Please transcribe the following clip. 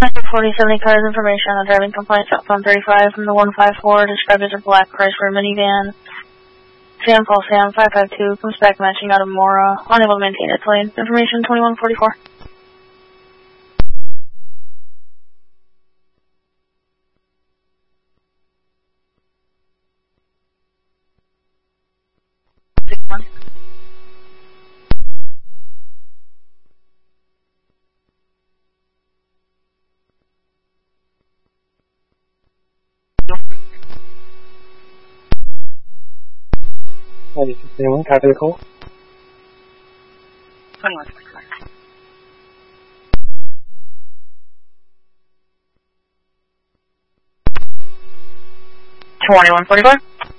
4070 cars information on driving complaint cell phone 35 from the 154 described as a black Chrysler minivan. Sam Paul Sam 552 comes back matching out of Mora, unable to maintain its lane. Information 2144. Anyone copy the call? 2144. 2144.